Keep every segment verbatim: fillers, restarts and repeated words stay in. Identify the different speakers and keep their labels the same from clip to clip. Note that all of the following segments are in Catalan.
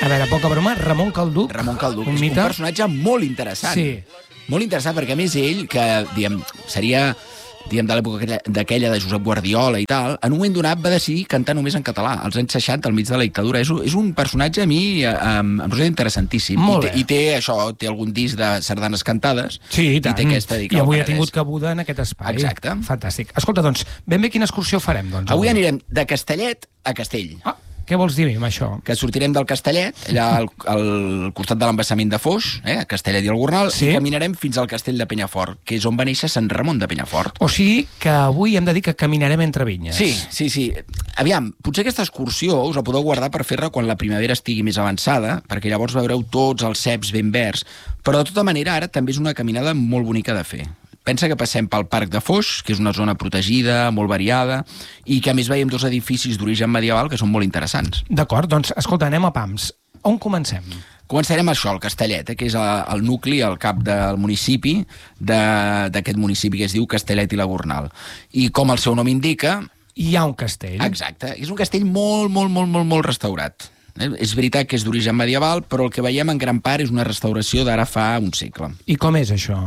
Speaker 1: A veure, poca broma, Ramon Calduc.
Speaker 2: Ramon Calduc,
Speaker 1: un
Speaker 2: és
Speaker 1: mite.
Speaker 2: un personatge molt interessant.
Speaker 1: Sí.
Speaker 2: Molt interessant, perquè a més ell, que diguem, seria diguem, de l'època d'aquella de Josep Guardiola i tal, en un moment donat va decidir cantar només en català, als anys seixanta, al mig de la dictadura. És, és un personatge a mi em, em resulta interessantíssim.
Speaker 1: Molt
Speaker 2: I, té, I té això, té algun disc de sardanes cantades.
Speaker 1: Sí, i tant.
Speaker 2: I té aquesta
Speaker 1: I avui ha tingut cabuda en aquest espai.
Speaker 2: Exacte.
Speaker 1: Fantàstic. Escolta, doncs, ben bé quina excursió farem, doncs?
Speaker 2: Avui anirem de Castellet a Castell.
Speaker 1: Ah, què vols dir amb això?
Speaker 2: Que sortirem del Castellet, allà al, al costat de l'embassament de Foix, eh, a Castellet i el Gornal,
Speaker 1: sí?
Speaker 2: I caminarem fins al castell de Penyafort, que és on va néixer Sant Ramon de Penyafort.
Speaker 1: O sigui que avui hem de dir que caminarem entre vinyes.
Speaker 2: Sí, sí, sí. Aviam, potser aquesta excursió us la podeu guardar per fer-la quan la primavera estigui més avançada, perquè llavors veureu tots els ceps ben verds, però de tota manera ara també és una caminada molt bonica de fer. Pensa que passem pel Parc de Foix, que és una zona protegida, molt variada, i que a més veiem dos edificis d'origen medieval que són molt interessants.
Speaker 1: D'acord, doncs, escolta, anem a pams. On comencem?
Speaker 2: Començarem això, el Castellet, eh, que és el nucli, el cap del municipi, d'aquest municipi que es diu Castellet i la Gornal. I com el seu nom indica...
Speaker 1: Hi ha un castell.
Speaker 2: Exacte. És un castell molt, molt, molt, molt, molt restaurat. Eh? És veritat que és d'origen medieval, però el que veiem en gran part és una restauració d'ara fa un segle.
Speaker 1: I com és això?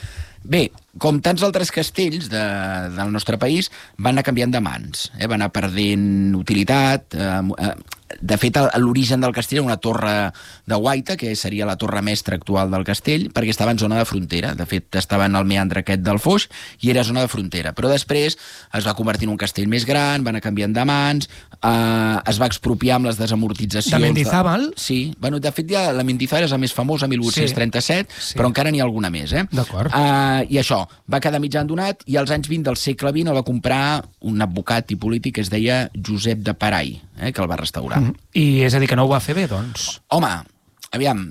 Speaker 2: Bé, com tants altres castells de, del nostre país, van anar canviant de mans, eh? Van anar perdent utilitat. Eh, eh, de fet, l'origen del castell era una torre de guaita, que seria la torre mestra actual del castell, perquè estava en zona de frontera. De fet, estava en el meandre aquest del Foix i era zona de frontera. Però després es va convertir en un castell més gran, va anar canviant de mans, eh, es va expropiar amb les desamortitzacions...
Speaker 1: De Mendizábal?
Speaker 2: De... Sí. Bueno, de fet, ja la Mendizábal és la més famosa, mil vuit-cents trenta-set, sí. Sí. Però encara n'hi ha alguna més, eh?
Speaker 1: D'acord.
Speaker 2: Uh, I això, va quedar mig abandonat i als anys vint del segle vint el va comprar un advocat i polític que es deia Josep de Paray, eh, que el va restaurar. Mm.
Speaker 1: I és a dir, que no ho va fer bé, doncs?
Speaker 2: Home, aviam,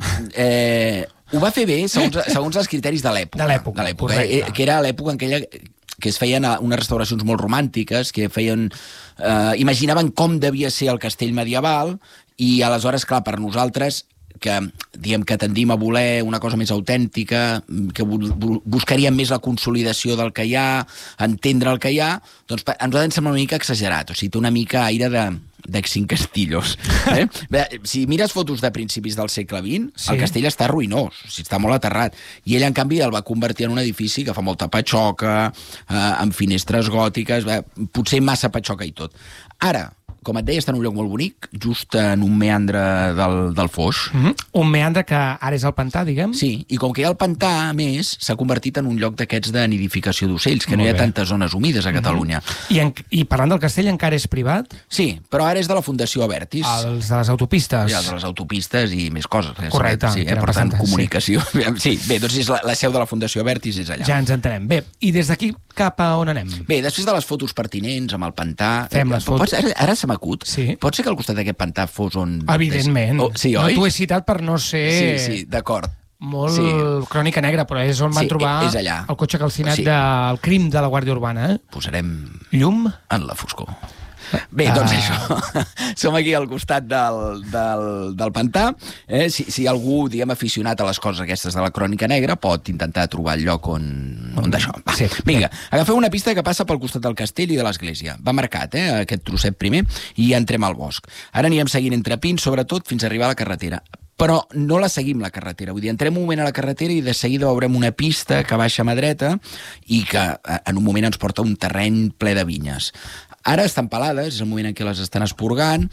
Speaker 2: eh, ho va fer bé segons, segons els criteris de l'època.
Speaker 1: De l'època,
Speaker 2: eh, que era l'època en aquella que es feien unes restauracions molt romàntiques, que feien... Eh, imaginaven com devia ser el castell medieval i aleshores, clar, per nosaltres... que diem que tendim a voler una cosa més autèntica, que buscaríem més la consolidació del que hi ha, entendre el que hi ha, doncs a nosaltres ens sembla una mica exagerat, o sigui, té una mica aire de d'Exin Castillos. Eh? Bé, si mires fotos de principis del segle vint, sí. El castell està ruïnós, o sigui, està molt aterrat, i ell, en canvi, el va convertir en un edifici que fa molta patxoca, eh, amb finestres gòtiques, bé, potser massa patxoca i tot. Ara, com et deia, està en un lloc molt bonic, just en un meandre del, del Foix.
Speaker 1: Mm-hmm. Un meandre que ara és el pantà, diguem?
Speaker 2: Sí, i com que hi ha el pantà, a més, s'ha convertit en un lloc d'aquests de nidificació d'ocells, que molt no hi ha bé. Tantes zones humides a Catalunya.
Speaker 1: Mm-hmm. I, en, I parlant del castell, encara és privat?
Speaker 2: Sí, però ara és de la Fundació Avertis.
Speaker 1: Els de les autopistes.
Speaker 2: Ja, de les autopistes i més coses.
Speaker 1: Correcte.
Speaker 2: Sí, eh? Per tant, comunicació. Sí. sí, bé, doncs és la, la seu de la Fundació Avertis és allà.
Speaker 1: Ja ens entenem. Bé, i des d'aquí cap a on anem?
Speaker 2: Bé, després de les fotos pertinents amb el pantà...
Speaker 1: Fem les fotos.
Speaker 2: Pots, ara ara se m'acut.
Speaker 1: Sí.
Speaker 2: Pot ser que al costat d'aquest pantà fos on...
Speaker 1: Evidentment.
Speaker 2: Oh, sí, oi?
Speaker 1: No t'ho he citat per no ser...
Speaker 2: Sí, sí, d'acord.
Speaker 1: Molt
Speaker 2: sí.
Speaker 1: Crònica negra, però és on van
Speaker 2: sí,
Speaker 1: trobar
Speaker 2: és allà.
Speaker 1: El cotxe calcinat
Speaker 2: sí.
Speaker 1: del crim de la Guàrdia Urbana. Eh?
Speaker 2: Posarem...
Speaker 1: Llum?
Speaker 2: En la foscor. Bé, doncs uh... això. Som aquí al costat del, del, del pantà. Eh? Si, si algú, diguem, aficionat a les coses aquestes de la crònica negra, pot intentar trobar el lloc on, on d'això. Sí. Vinga, agafeu una pista que passa pel costat del castell i de l'església. Va marcat, eh, aquest trosset primer, i entrem al bosc. Ara anirem seguint entre pins, sobretot, fins a arribar a la carretera. Però no la seguim, la carretera. Vull dir, entrem un moment a la carretera i de seguida veurem una pista que baixa a mà dreta i que en un moment ens porta a un terreny ple de vinyes. Ara estan pelades, és el moment en què les estan esporgant,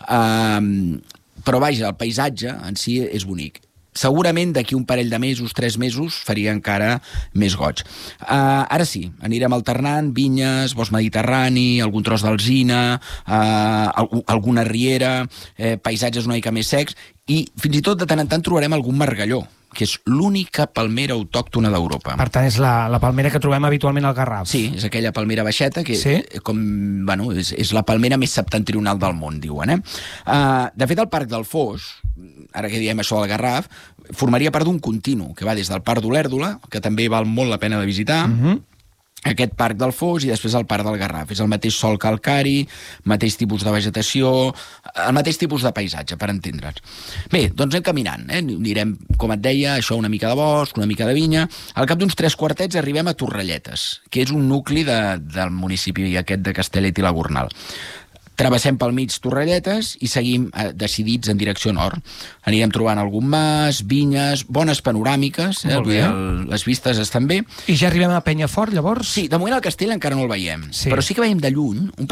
Speaker 2: eh, però vaja, el paisatge en si és bonic. Segurament d'aquí un parell de mesos, tres mesos, faria encara més goig. Uh, ara sí, anirem alternant vinyes, bosc mediterrani, algun tros d'alzina, uh, alguna riera, eh, paisatges una mica més secs, i fins i tot de tant en tant trobarem algun margalló, que és l'única palmera autòctona d'Europa.
Speaker 1: Per tant, és la, la palmera que trobem habitualment al Garraf.
Speaker 2: Sí, és aquella palmera baixeta, que
Speaker 1: sí?
Speaker 2: com, bueno, és, és la palmera més septentrional del món, diuen. Eh? Uh, de fet, el Parc del Foix, ara que diem això del Garraf, formaria part d'un continu, que va des del Parc d'Olèrdola, que també val molt la pena de visitar, uh-huh. aquest Parc del Foix i després el Parc del Garraf. És el mateix sòl calcari, mateix tipus de vegetació, el mateix tipus de paisatge, per entendre'ns. Bé, doncs anem caminant, eh? Anirem, com et deia, això una mica de bosc, una mica de vinya. Al cap d'uns tres quartets arribem a Torrelletes, que és un nucli de, del municipi aquest de Castellet i la Gornal. Travessem pel mig Torrelletes i seguim eh, decidits en direcció nord. Anirem trobant algun mas, vinyes, bones panoràmiques, eh?
Speaker 1: Molt bé.
Speaker 2: El, les vistes estan bé.
Speaker 1: I ja arribem a Penyafort, llavors?
Speaker 2: Sí, de moment el castell encara no el veiem,
Speaker 1: Sí.
Speaker 2: però sí que veiem de lluny un